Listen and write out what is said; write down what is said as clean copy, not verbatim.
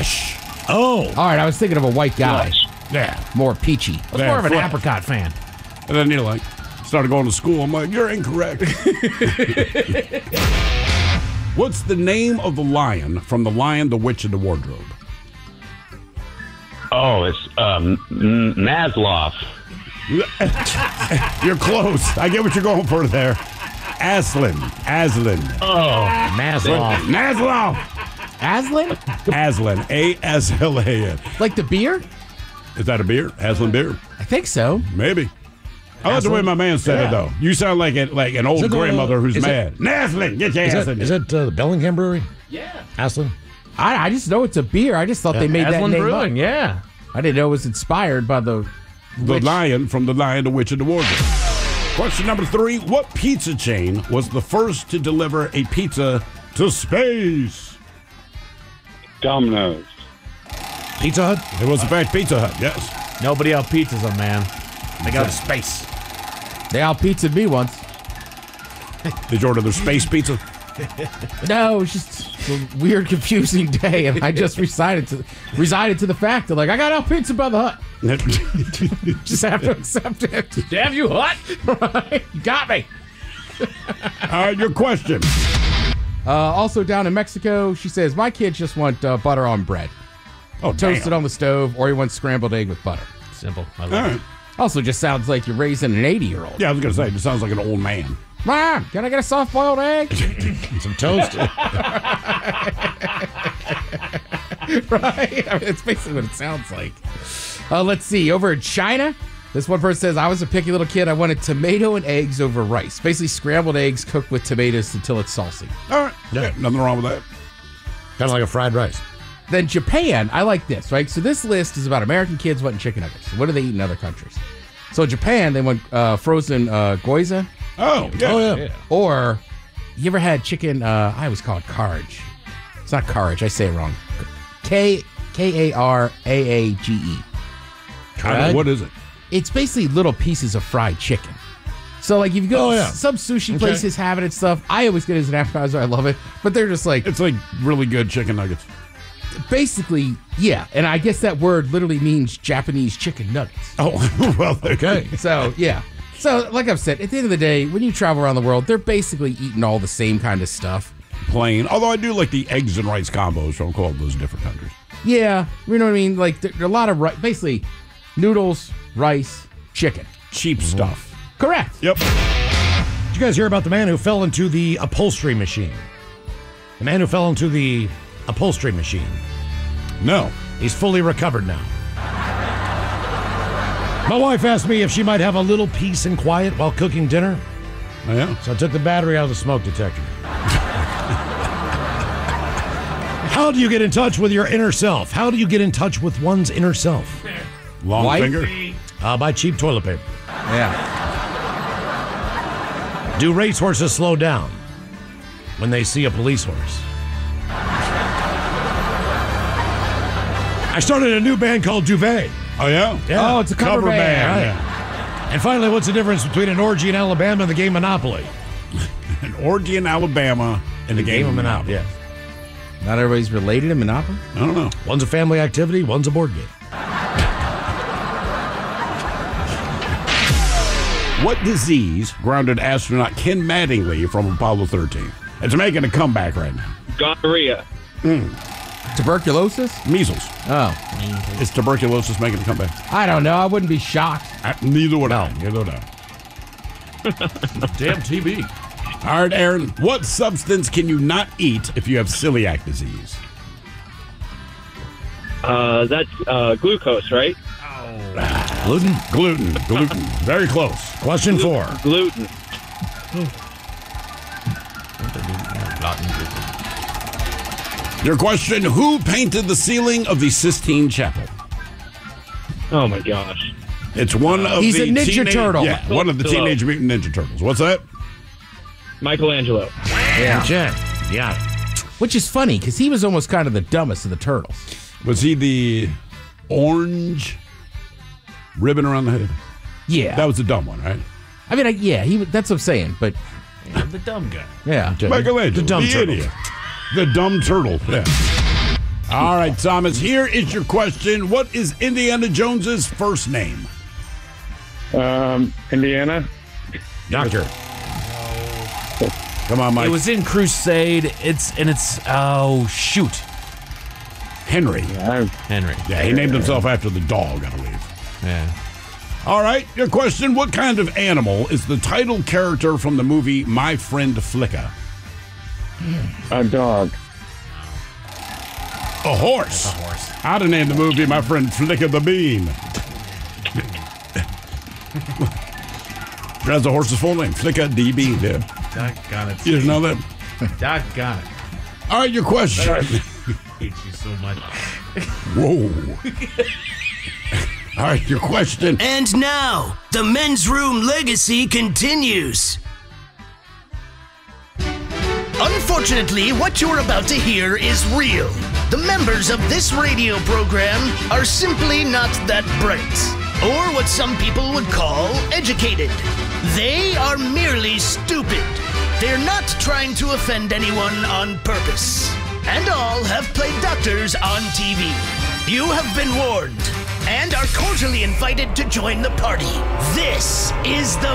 Flesh. Oh. All right, I was thinking of a white guy. Yeah. More peachy. I was more of an Flesh. apricot fan. And then, started going to school. I'm like, you're incorrect. What's the name of the lion from The Lion, the Witch, and the Wardrobe? Oh, it's Maslow. You're close. I get what you're going for there. Aslan. Oh, Maslow. Aslan? Aslan. A-S-L-A-N. Like the beer? Is that a beer? Aslan beer? I think so. Maybe. I like the way my man said it, though. You sound like an old grandmother who's mad. Aslan, get your ass in Is there. it the Bellingham Brewery? Yeah. Aslan? I just know it's a beer. I just thought they made that Aslan name Brewing, up. yeah. I didn't know it was inspired by the Lion from The Lion, the Witch, and the Wardrobe. Question number 3. What pizza chain was the first to deliver a pizza to space? Domino's. Pizza Hut? It was, in fact, Pizza Hut, yes. Nobody out pizzas them, man. They got space. They out pizzaed me once. Did you order their space pizza? No, it was just a weird, confusing day, and I just resigned to the fact that, I got out pizza by the hut. Just have to accept it. Damn you, Hut! Right? You got me. All right, your question. Also down in Mexico, she says, my kids just want butter on bread. Oh, Toasted damn. on the stove, or he wants scrambled egg with butter. Simple. I All love right. it. Also just sounds like you're raising an 80-year-old. Yeah, I was going to say, it sounds like an old man. Mom, can I get a soft-boiled egg? Some toast. Right? I mean, it's basically what it sounds like. Let's see. Over in China, this one person says, I was a picky little kid. I wanted tomato and eggs over rice. Basically scrambled eggs cooked with tomatoes until it's saucy. All right. Yeah, nothing wrong with that. Kind of like a fried rice. Then Japan, I like this, right? So this list is about American kids wanting chicken nuggets. What do they eat in other countries? So in Japan, they want frozen gyoza. Oh, yeah. Oh, yeah. Or, you ever had chicken, I always call it carage. It's not carage, I say it wrong. K-A-R-A-A-G-E. What is it? It's basically little pieces of fried chicken. So, if you go, some sushi places have it and stuff. I always get it as an appetizer. I love it. But they're just like... It's like really good chicken nuggets. Basically, yeah. And I guess that word literally means Japanese chicken nuggets. Oh, well, okay. So, yeah. So, like I've said, at the end of the day, when you travel around the world, they're basically eating all the same kind of stuff. Plain. Although I do like the eggs and rice combos from all those different countries. Yeah. You know what I mean? There are a lot of, basically, noodles, rice, chicken. Cheap stuff. Correct. Yep. Did you guys hear about the man who fell into the upholstery machine? The man who fell into the upholstery machine. No. He's fully recovered now. My wife asked me if she might have a little peace and quiet while cooking dinner. Oh, yeah. So I took the battery out of the smoke detector. How do you get in touch with your inner self? How do you get in touch with one's inner self? Long White? finger. Buy cheap toilet paper. Yeah. Do racehorses slow down when they see a police horse? I started a new band called Duvet. Oh, yeah? Oh, it's a cover band. Right. Yeah. And finally, what's the difference between an orgy in Alabama and the game Monopoly? An orgy in Alabama and the game of Monopoly. Yeah. Not everybody's related in Monopoly? I don't know. One's a family activity, one's a board game. What disease grounded astronaut Ken Mattingly from Apollo 13? It's making a comeback right now. Gonorrhea. Tuberculosis? Measles. Oh. Is tuberculosis making a comeback? I don't know. I wouldn't be shocked. Neither would I. Neither would I. Damn TB. All right, Aaron. What substance can you not eat if you have celiac disease? That's glucose, right? Gluten. Gluten. Very close. Question 4. Gluten. Your question, who painted the ceiling of the Sistine Chapel? Oh my gosh. It's one of He's the a Ninja Turtle. Yeah, one of the Hello. Teenage Mutant Ninja Turtles. What's that? Michelangelo. Yeah. Check. Yeah. Which is funny, because he was almost kind of the dumbest of the turtles. Was he the orange ribbon around the head? Yeah. That was the dumb one, right? I mean, that's what I'm saying, but The dumb guy. yeah. Michelangelo, The dumb turtle. idiot. The dumb turtle, yeah. All right, Thomas, here is your question. What is Indiana Jones's first name? Indiana. Doctor. Come on, Mike. It was in Crusade. It's oh shoot, Henry. Henry. Yeah, he named himself after the dog, I believe. Yeah. All right, your question. What kind of animal is the title character from the movie My Friend Flicka? A dog. A horse. A horse. I'd have named the movie My Friend Flicka the Bean. That's the horse's full name, Flicka D. Bean. Yeah. Doggone it. You didn't know that? Doggone it. All right, your question. I hate you so much. Whoa. All right, your question. And now, the Men's Room legacy continues. Unfortunately, what you're about to hear is real. The members of this radio program are simply not that bright, or what some people would call educated. They are merely stupid. They're not trying to offend anyone on purpose. And all have played doctors on TV. You have been warned and are cordially invited to join the party. This is the